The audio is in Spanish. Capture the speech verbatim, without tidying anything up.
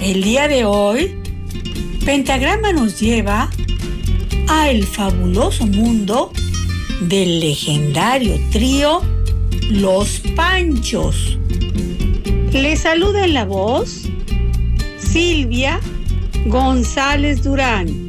El día de hoy, Pentagrama nos lleva a el fabuloso mundo del legendario trío Los Panchos. Les saluda en la voz Silvia González Durán.